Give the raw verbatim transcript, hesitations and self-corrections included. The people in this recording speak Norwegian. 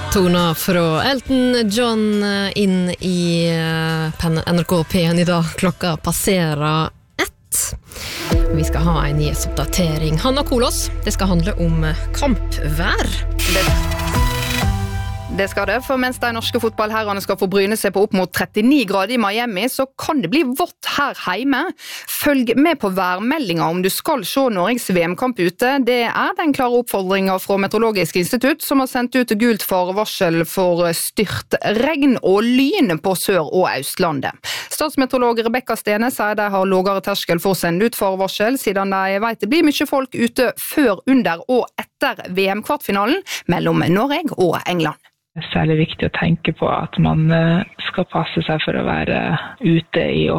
Toner fra Elton John inn i N R K P en i dag. Klokka passerer ett. Vi skal ha en nyhetsoppdatering. Hanna Kolos, det skal handle om kampvær. Det Det skal det, for mens de norske fotballherrene skal få bryne seg på opp mot trettini grader i Miami, så kan det bli vått her hjemme. Følg med på værmeldingen om du skal se Norges V M-kamp ute. Det er den klare oppfordringen fra Meteorologisk institutt, som har sendt ut gult farevarsel for styrt regn og lyn på Sør- og Østlandet. Statsmeteorolog Rebecca Stene sier de har lavere terskel for å sende ut farevarsel, siden de vet det blir mye folk ute før, under og etter V M-kvartfinalen mellom Norge og England. Det er særlig viktig å tenke på at man skal passe seg for å være ute i